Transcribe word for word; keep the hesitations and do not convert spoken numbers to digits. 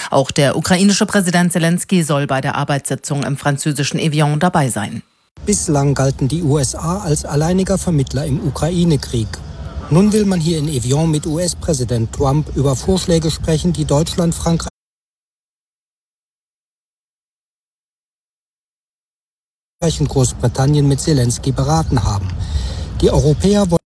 Auch der ukrainische Präsident Selenskyj soll bei der Arbeitssitzung im französischen Evian dabei sein. Bislang galten die U S A als alleiniger Vermittler im Ukraine-Krieg. Nun will man hier in Evian mit U S-Präsident Trump über Vorschläge sprechen, die Deutschland, Frankreich und Großbritannien mit Selenskyj beraten haben. Die Europäer wollen